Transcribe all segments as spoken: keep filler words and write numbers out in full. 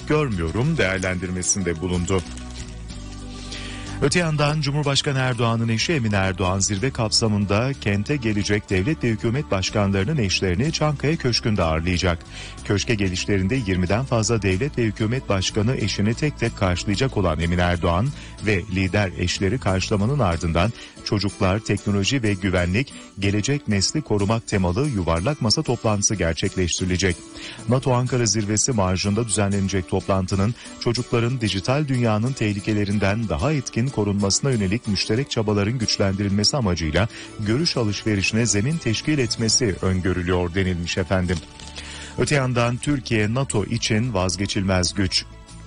görmüyorum değerlendirmesinde bulundu. Öte yandan Cumhurbaşkanı Erdoğan'ın eşi Emine Erdoğan zirve kapsamında kente gelecek devlet ve hükümet başkanlarının eşlerini Çankaya Köşkü'nde ağırlayacak. Köşke gelişlerinde yirmiden fazla devlet ve hükümet başkanı eşini tek tek karşılayacak olan Emine Erdoğan ve lider eşleri karşılamanın ardından çocuklar, teknoloji ve güvenlik, gelecek nesli korumak temalı yuvarlak masa toplantısı gerçekleştirilecek. NATO Ankara Zirvesi marjında düzenlenecek toplantının çocukların dijital dünyanın tehlikelerinden daha etkin korunmasına yönelik müşterek çabaların güçlendirilmesi amacıyla görüş alışverişine zemin teşkil etmesi öngörülüyor denilmiş efendim. Öte yandan Türkiye NATO için vazgeçilmez güç.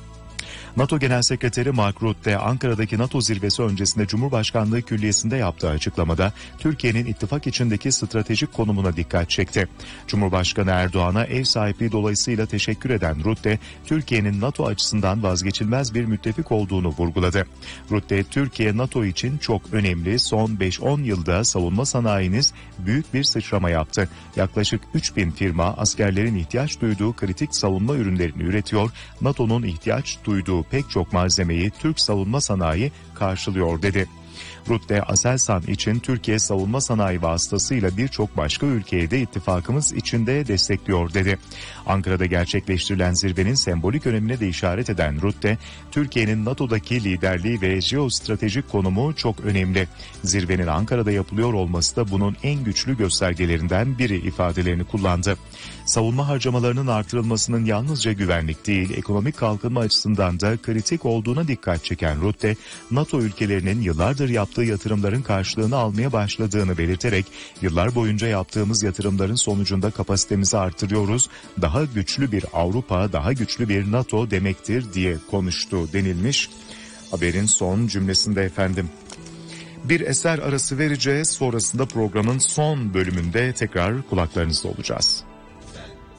NATO Genel Sekreteri Mark Rutte, Ankara'daki NATO zirvesi öncesinde Cumhurbaşkanlığı Külliyesi'nde yaptığı açıklamada Türkiye'nin ittifak içindeki stratejik konumuna dikkat çekti. Cumhurbaşkanı Erdoğan'a ev sahipliği dolayısıyla teşekkür eden Rutte, Türkiye'nin NATO açısından vazgeçilmez bir müttefik olduğunu vurguladı. Rutte, Türkiye NATO için çok önemli, son beş on yılda savunma sanayiniz büyük bir sıçrama yaptı. Yaklaşık üç bin firma askerlerin ihtiyaç duyduğu kritik savunma ürünlerini üretiyor, NATO'nun ihtiyaç duyduğu pek çok malzemeyi Türk savunma sanayi karşılıyor dedi. Rutte, Aselsan için Türkiye savunma sanayi vasıtasıyla birçok başka ülkeye de ittifakımız içinde destekliyor dedi. Ankara'da gerçekleştirilen zirvenin sembolik önemine de işaret eden Rutte, Türkiye'nin NATO'daki liderliği ve jeostratejik konumu çok önemli. Zirvenin Ankara'da yapılıyor olması da bunun en güçlü göstergelerinden biri ifadelerini kullandı. Savunma harcamalarının artırılmasının yalnızca güvenlik değil, ekonomik kalkınma açısından da kritik olduğuna dikkat çeken Rutte, NATO ülkelerinin yıllardır yaptığı yatırımların karşılığını almaya başladığını belirterek, yıllar boyunca yaptığımız yatırımların sonucunda kapasitemizi artırıyoruz, daha güçlü bir Avrupa, daha güçlü bir NATO demektir diye konuştu denilmiş haberin son cümlesinde efendim. Bir eser arası vereceğiz, sonrasında programın son bölümünde tekrar kulaklarınızda olacağız.